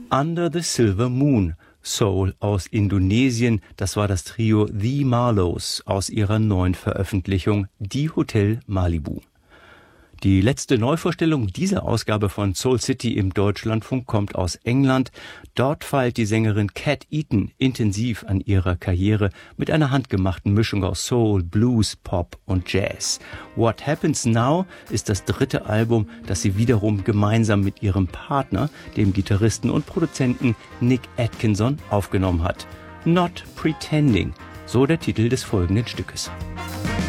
Under the Silver Moon, Soul aus Indonesien, das war das Trio The Marlows aus ihrer neuen Veröffentlichung Die Hotel Malibu. Die letzte Neuvorstellung dieser Ausgabe von Soul City im Deutschlandfunk kommt aus England. Dort feilt die Sängerin Cat Eaton intensiv an ihrer Karriere mit einer handgemachten Mischung aus Soul, Blues, Pop und Jazz. What Happens Now ist das dritte Album, das sie wiederum gemeinsam mit ihrem Partner, dem Gitarristen und Produzenten Nick Atkinson, aufgenommen hat. Not Pretending, so der Titel des folgenden Stückes.